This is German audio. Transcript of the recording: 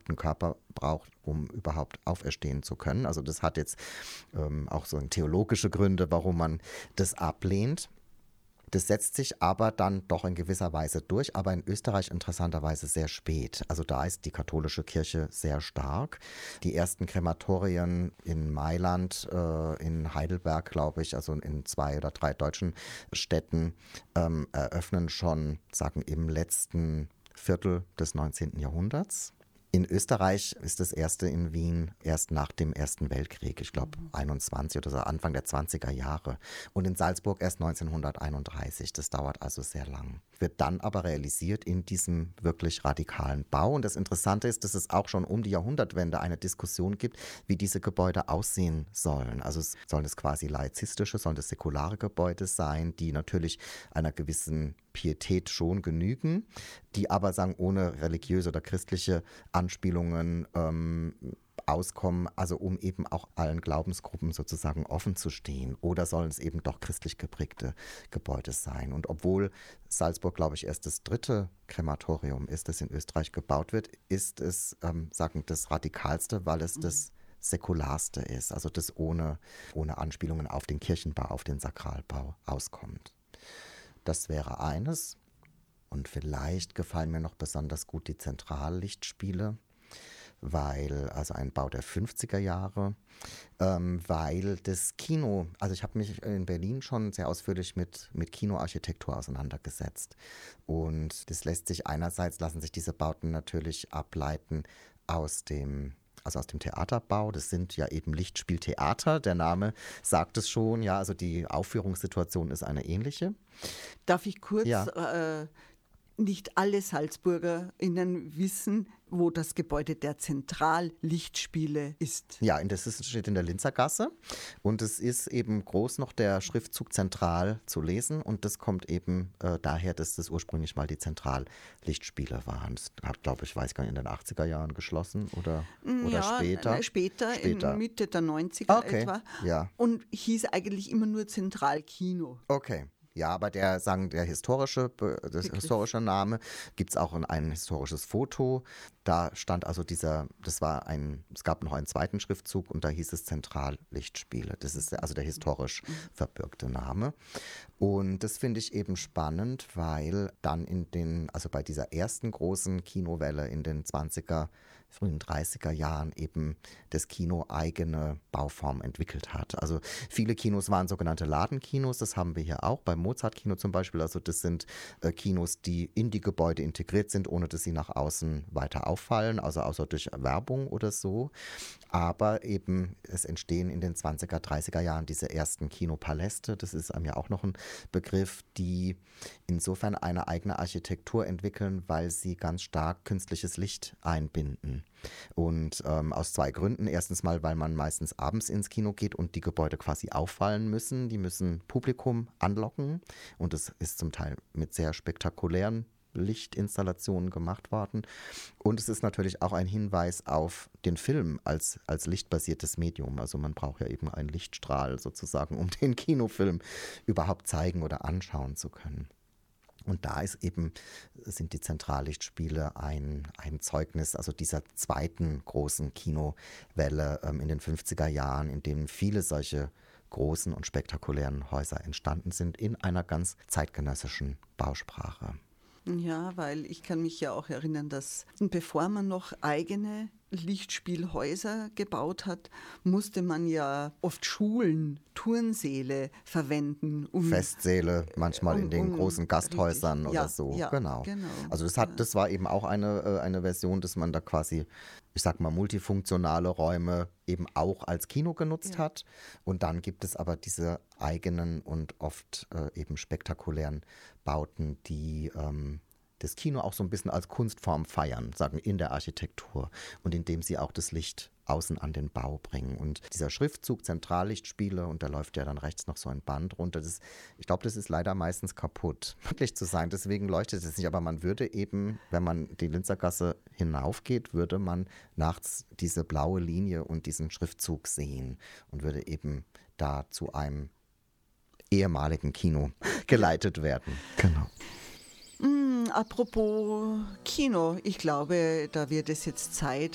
überhaupt einen Körper braucht, um überhaupt auferstehen zu können. Also das hat jetzt auch so theologische Gründe, warum man das ablehnt. Das setzt sich aber dann doch in gewisser Weise durch, aber in Österreich interessanterweise sehr spät. Also da ist die katholische Kirche sehr stark. Die ersten Krematorien in Mailand, in Heidelberg, glaube ich, also in 2 oder 3 deutschen Städten, eröffnen schon, sagen, im letzten Viertel des 19. Jahrhunderts. In Österreich ist das erste in Wien erst nach dem Ersten Weltkrieg, ich glaube 21 oder so, Anfang der 20er Jahre. Und in Salzburg erst 1931. Das dauert also sehr lang. Wird dann aber realisiert in diesem wirklich radikalen Bau. Und das Interessante ist, dass es auch schon um die Jahrhundertwende eine Diskussion gibt, wie diese Gebäude aussehen sollen. Also sollen es quasi laizistische, sollen es säkulare Gebäude sein, die natürlich einer gewissen Pietät schon genügen, die aber sagen, ohne religiöse oder christliche Anspielungen auskommen, also um eben auch allen Glaubensgruppen sozusagen offen zu stehen. Oder sollen es eben doch christlich geprägte Gebäude sein? Und obwohl Salzburg, glaube ich, erst das 3. Krematorium ist, das in Österreich gebaut wird, ist es, sagen, das Radikalste, weil es das Säkularste ist, also das ohne Anspielungen auf den Kirchenbau, auf den Sakralbau auskommt. Das wäre eines. Und vielleicht gefallen mir noch besonders gut die Zentrallichtspiele, weil, also ein Bau der 50er Jahre, weil das Kino, also ich habe mich in Berlin schon sehr ausführlich mit Kinoarchitektur auseinandergesetzt. Und das lassen sich diese Bauten natürlich ableiten aus dem Theaterbau. Das sind ja eben Lichtspieltheater, der Name sagt es schon, ja, also die Aufführungssituation ist eine ähnliche. Darf ich kurz, ja. Nicht alle SalzburgerInnen wissen, wo das Gebäude der Zentrallichtspiele ist. Ja, das steht in der Linzergasse und es ist eben groß noch der Schriftzug zentral zu lesen und das kommt eben daher, dass das ursprünglich mal die Zentrallichtspiele waren. Das hat, glaube ich, weiß gar nicht, in den 80er Jahren geschlossen oder später? Später, in Mitte der 90er etwa. Ja. Und hieß eigentlich immer nur Zentralkino. Okay. Ja, aber der historische Name gibt es auch ein historisches Foto. Da stand also es gab noch einen zweiten Schriftzug und da hieß es Zentrallichtspiele. Das ist also der historisch verbürgte Name. Und das finde ich eben spannend, weil dann bei dieser ersten großen Kinowelle in den 20er, frühen 30er Jahren eben das Kino eigene Bauform entwickelt hat. Also viele Kinos waren sogenannte Ladenkinos, das haben wir hier auch, beim Mozart-Kino zum Beispiel. Also das sind Kinos, die in die Gebäude integriert sind, ohne dass sie nach außen weiter auffallen, also außer durch Werbung oder so. Aber eben es entstehen in den 20er, 30er Jahren diese ersten Kinopaläste, das ist ja auch noch ein Begriff, die insofern eine eigene Architektur entwickeln, weil sie ganz stark künstliches Licht einbinden. Und aus 2 Gründen. Erstens mal, weil man meistens abends ins Kino geht und die Gebäude quasi auffallen müssen. Die müssen Publikum anlocken und das ist zum Teil mit sehr spektakulären Lichtinstallationen gemacht worden. Und es ist natürlich auch ein Hinweis auf den Film als lichtbasiertes Medium. Also man braucht ja eben einen Lichtstrahl sozusagen, um den Kinofilm überhaupt zeigen oder anschauen zu können. Und da sind die Zentrallichtspiele ein Zeugnis, also dieser zweiten großen Kinowelle in den 50er Jahren, in dem viele solche großen und spektakulären Häuser entstanden sind in einer ganz zeitgenössischen Bausprache. Ja, weil ich kann mich ja auch erinnern, dass bevor man noch eigene Lichtspielhäuser gebaut hat, musste man ja oft Schulen, Turnsäle verwenden. Festsäle, manchmal in den großen Gasthäusern oder so. Ja, genau. Also das war eben auch eine Version, dass man da quasi, ich sag mal, multifunktionale Räume eben auch als Kino genutzt hat. Und dann gibt es aber diese eigenen und oft eben spektakulären Bauten, die das Kino auch so ein bisschen als Kunstform feiern, sagen in der Architektur und indem sie auch das Licht außen an den Bau bringen. Und dieser Schriftzug Zentrallichtspiele, und da läuft ja dann rechts noch so ein Band runter, ich glaube, das ist leider meistens kaputt, wirklich zu sein. Deswegen leuchtet es nicht, aber man würde eben, wenn man die Linzergasse hinaufgeht, würde man nachts diese blaue Linie und diesen Schriftzug sehen und würde eben da zu einem ehemaligen Kino geleitet werden. Genau. Apropos Kino, ich glaube, da wird es jetzt Zeit,